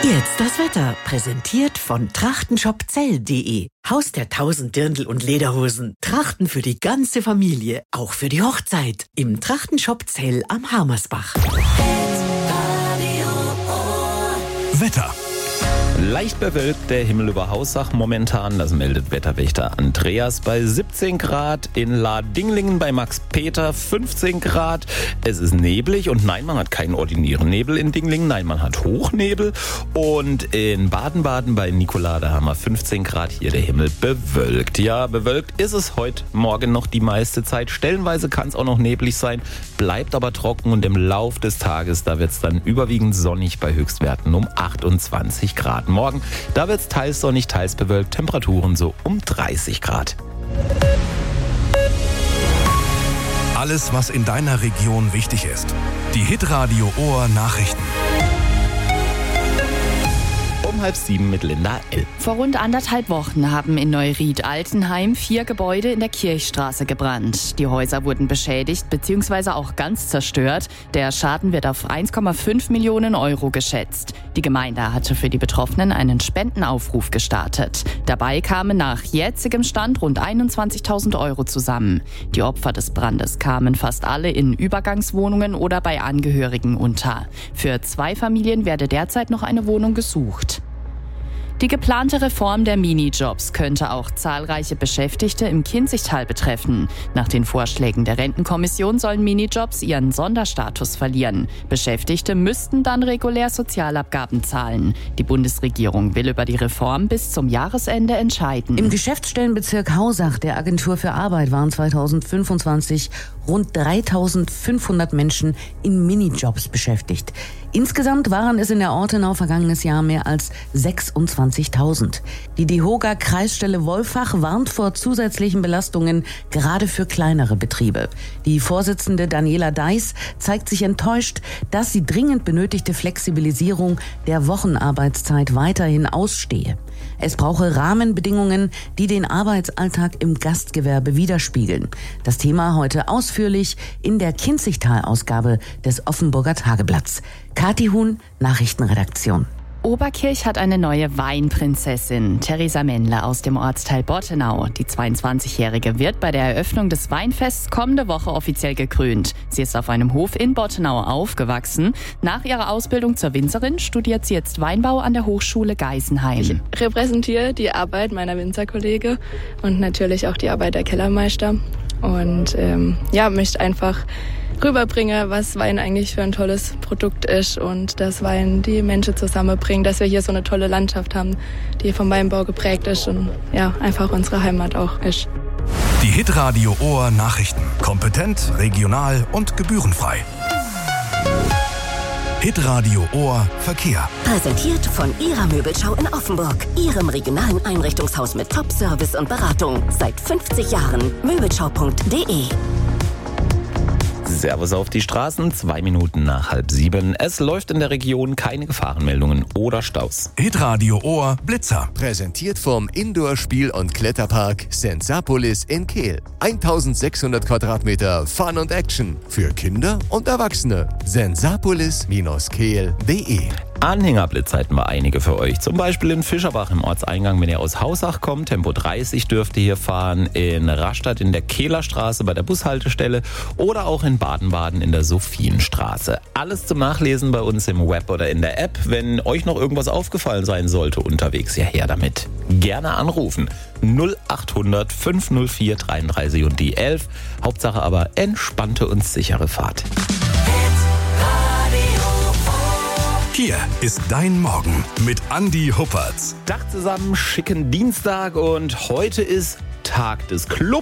Jetzt das Wetter, präsentiert von trachtenshopzell.de. Haus der 1000 Dirndl und Lederhosen. Trachten für die ganze Familie, auch für die Hochzeit. Im Trachtenshop Zell am Harmersbach. Wetter. Leicht bewölkt der Himmel über Hausach momentan, das meldet Wetterwächter Andreas bei 17 Grad, in Ladinglingen bei Max Peter 15 Grad. Es ist neblig und nein, man hat keinen ordinären Nebel in Dinglingen, nein, man hat Hochnebel. Und in Baden-Baden bei Nikola, da haben wir 15 Grad, hier der Himmel bewölkt. Ja, bewölkt ist es heute Morgen noch die meiste Zeit. Stellenweise kann es auch noch neblig sein, bleibt aber trocken und im Lauf des Tages, da wird es dann überwiegend sonnig bei Höchstwerten um 28 Grad. Morgen, da wird es teils sonnig, teils bewölkt, Temperaturen so um 30 Grad. Alles, was in deiner Region wichtig ist. Die Hitradio Ohr Nachrichten. Um 6:30 mit Linda L. Vor rund 1,5 Wochen haben in Neuried-Altenheim 4 Gebäude in der Kirchstraße gebrannt. Die Häuser wurden beschädigt bzw. auch ganz zerstört. Der Schaden wird auf 1,5 Millionen Euro geschätzt. Die Gemeinde hatte für die Betroffenen einen Spendenaufruf gestartet. Dabei kamen nach jetzigem Stand rund 21.000 Euro zusammen. Die Opfer des Brandes kamen fast alle in Übergangswohnungen oder bei Angehörigen unter. Für 2 Familien werde derzeit noch eine Wohnung gesucht. Die geplante Reform der Minijobs könnte auch zahlreiche Beschäftigte im Kinzigtal betreffen. Nach den Vorschlägen der Rentenkommission sollen Minijobs ihren Sonderstatus verlieren. Beschäftigte müssten dann regulär Sozialabgaben zahlen. Die Bundesregierung will über die Reform bis zum Jahresende entscheiden. Im Geschäftsstellenbezirk Hausach der Agentur für Arbeit waren 2025 rund 3.500 Menschen in Minijobs beschäftigt. Insgesamt waren es in der Ortenau vergangenes Jahr mehr als 26.000. Die DEHOGA Kreisstelle Wolfach warnt vor zusätzlichen Belastungen, gerade für kleinere Betriebe. Die Vorsitzende Daniela Deiß zeigt sich enttäuscht, dass die dringend benötigte Flexibilisierung der Wochenarbeitszeit weiterhin ausstehe. Es brauche Rahmenbedingungen, die den Arbeitsalltag im Gastgewerbe widerspiegeln. Das Thema heute ausführlich in der Kinzigtal-Ausgabe des Offenburger Tageblatts. Kathi Huhn, Nachrichtenredaktion. Oberkirch hat eine neue Weinprinzessin, Theresa Mendler aus dem Ortsteil Bottenau. Die 22-Jährige wird bei der Eröffnung des Weinfests kommende Woche offiziell gekrönt. Sie ist auf einem Hof in Bottenau aufgewachsen. Nach ihrer Ausbildung zur Winzerin studiert sie jetzt Weinbau an der Hochschule Geisenheim. Ich repräsentiere die Arbeit meiner Winzerkollege und natürlich auch die Arbeit der Kellermeister. Und möchte einfach rüberbringen, was Wein eigentlich für ein tolles Produkt ist und dass Wein die Menschen zusammenbringt, dass wir hier so eine tolle Landschaft haben, die vom Weinbau geprägt ist und ja, einfach unsere Heimat auch ist. Die Hitradio Ohr Nachrichten. Kompetent, regional und gebührenfrei. Hitradio Ohr Verkehr. Präsentiert von Ihrer Möbelschau in Offenburg. Ihrem regionalen Einrichtungshaus mit Top-Service und Beratung. Seit 50 Jahren. Möbelschau.de. Servus auf die Straßen, 2 Minuten nach 6:30. Es läuft in der Region keine Gefahrenmeldungen oder Staus. Hitradio Ohr Blitzer. Präsentiert vom Indoor-Spiel- und Kletterpark Sensapolis in Kehl. 1600 Quadratmeter Fun und Action für Kinder und Erwachsene. Sensapolis-kehl.de. Anhängerblitz halten wir einige für euch. Zum Beispiel in Fischerbach im Ortseingang, wenn ihr aus Hausach kommt. Tempo 30 dürft ihr hier fahren. In Rastatt in der Kehlerstraße bei der Bushaltestelle oder auch in Baden-Baden in der Sophienstraße. Alles zum Nachlesen bei uns im Web oder in der App. Wenn euch noch irgendwas aufgefallen sein sollte unterwegs, ja her damit. Gerne anrufen. 0800 504 33 und die 11. Hauptsache aber entspannte und sichere Fahrt. Hier ist dein Morgen mit Andi Huppertz. Tag zusammen, schicken Dienstag und heute ist Tag des Clubs.